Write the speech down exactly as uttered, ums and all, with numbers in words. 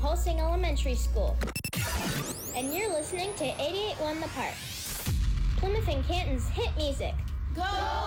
Pulsing Elementary School. And you're listening to eighty-eight point one The Park, Plymouth and Canton's hit music. Go